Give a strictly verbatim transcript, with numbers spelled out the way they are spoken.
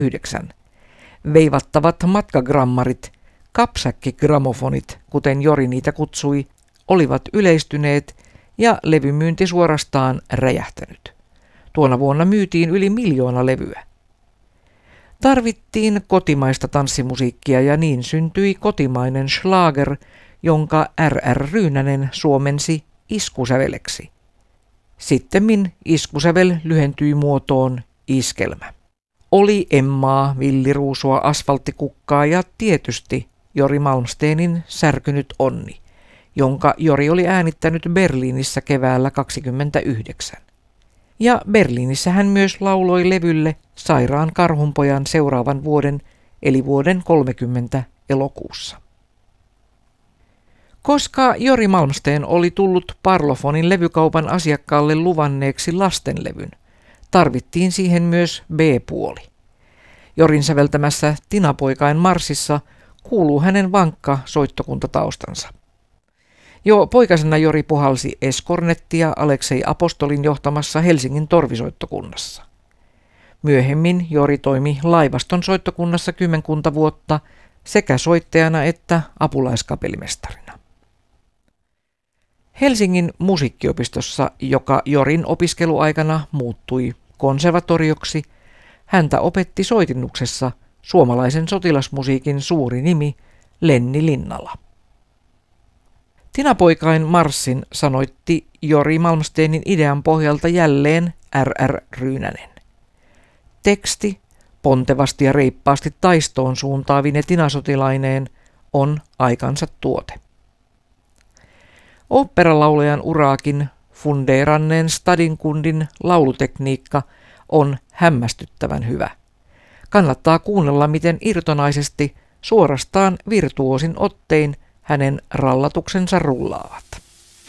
yhdeksän. Veivattavat matkagrammarit, kapsäkkigrammofonit, kuten Jori niitä kutsui, olivat yleistyneet ja levymyynti suorastaan räjähtänyt. Tuona vuonna myytiin yli miljoona levyä. Tarvittiin kotimaista tanssimusiikkia ja niin syntyi kotimainen schlager, jonka R R. Ryynänen suomensi iskusäveleksi. Sittemmin iskusävel lyhentyi muotoon iskelmä. Oli Emmaa, villiruusua, asfalttikukkaa ja tietysti Jori Malmsteenin Särkynyt onni, jonka Jori oli äänittänyt Berliinissä keväällä kaksikymmentäyhdeksän. Ja Berliinissä hän myös lauloi levylle Sairaan karhunpojan seuraavan vuoden, eli vuoden kolmekymmentä elokuussa. Koska Jori Malmsteen oli tullut Parlofonin levykaupan asiakkaalle luvanneeksi lastenlevyn, tarvittiin siihen myös B-puoli. Jorin säveltämässä Tinapoikain marssissa kuuluu hänen vankka soittokuntataustansa. Jo poikasena Jori puhalsi eskornettia Aleksei Apostolin johtamassa Helsingin torvisoittokunnassa. Myöhemmin Jori toimi laivaston soittokunnassa kymmenkunta vuotta sekä soittajana että apulaiskapelimestarina. Helsingin musiikkiopistossa, joka Jorin opiskeluaikana muuttui konservatorioksi, häntä opetti soitinnuksessa suomalaisen sotilasmusiikin suuri nimi Lenni Linnala. Tinapoikain marssin sanoitti Jori Malmsteenin idean pohjalta jälleen R R. Ryynänen. Teksti, pontevasti ja reippaasti taistoon suuntaavine tinasotilaineen, on aikansa tuote. Oopperalaulajan uraakin fundeeranneen stadinkundin laulutekniikka on hämmästyttävän hyvä. Kannattaa kuunnella, miten irtonaisesti, suorastaan virtuoosin ottein hänen rallatuksensa rullaavat.